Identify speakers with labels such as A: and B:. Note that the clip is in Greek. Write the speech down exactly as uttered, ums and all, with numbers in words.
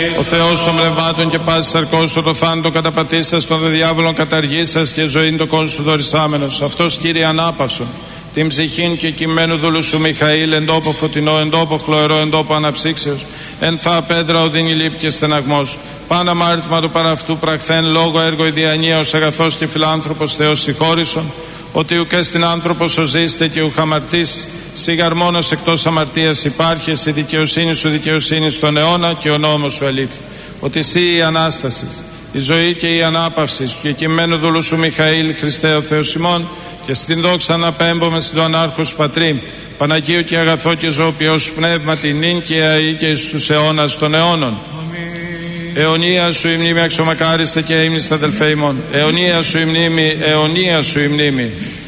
A: Ο Θεός των πνευμάτων και πάση σαρκώσου το θάνατο καταπατήσας των δε διάβολων καταργήσας και ζωήν το κόνσου δωρισάμενος. Αυτός Κύριε ανάπαυσον την ψυχήν και κειμένου δούλου σου Μιχαήλ εν τόπο φωτεινό, εν τόπο χλωερό, εν τόπο αναψύξεως, εν θά πέδρα οδύνη λύπη και στεναγμός. Πάνα αμάρτημα του παραυτού πραχθέν λόγο έργο ιδιανίαος αγαθός και φιλάνθρωπος Θεός συγχώρησον, ότι ουκ στην άνθρωπος ο ζήστε και ουχ αμαρτής, σίγαρ μόνος εκτός αμαρτίας υπάρχεις, η δικαιοσύνη σου δικαιοσύνη στον αιώνα και ο νόμος σου αλήθεια. Ότι εσύ η Ανάστασης, η ζωή και η ανάπαυση σου και κειμένου δούλου σου Μιχαήλ Χριστέ ο Θεός ημών, και στην δόξα να πέμπομαι στην τον άρχο σου Πατρί, Παναγίου και αγαθό και ζωοποιό σου πνεύματι, νυν και αεί και εις τους αιώνας των αιώνων. Αιωνία σου η μνήμη αξιομακάριστε και ύμνηστα αδελφέ ημών. Αιωνία σου η μνήμη, αιωνία σου η μνήμη.